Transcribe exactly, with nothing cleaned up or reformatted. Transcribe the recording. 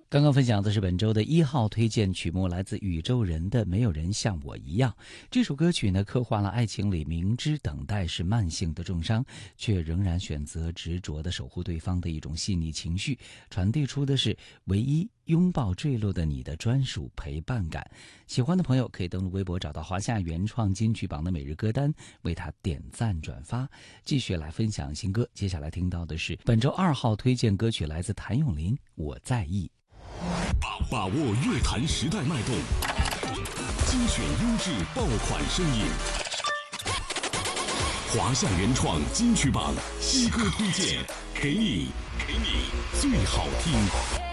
刚刚分享的是本周的一号推荐曲目，来自宇宙人的《没有人像我一样》。这首歌曲呢，刻画了爱情里明知等待是慢性的重伤，却仍然选择执着地守护对方的一种细腻情绪，传递出的是唯一拥抱坠落的你的专属陪伴感。喜欢的朋友可以登录微博，找到华夏原创金曲榜的每日歌单，为他点赞转发。继续来分享新歌，接下来听到的是本周二号推荐歌曲，来自谭咏麟《我在意》。 把握乐坛时代脉动，精选优质爆款声音。华夏原创金曲榜新歌推荐，给你，给你最好听。